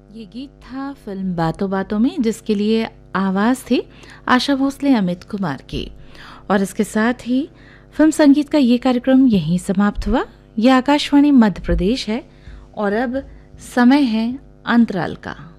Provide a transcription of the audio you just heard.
ये गीत था फिल्म बातों बातों में, जिसके लिए आवाज़ थी आशा भोसले अमित कुमार की। और इसके साथ ही फिल्म संगीत का ये कार्यक्रम यहीं समाप्त हुआ। ये आकाशवाणी मध्य प्रदेश है और अब समय है अंतराल का।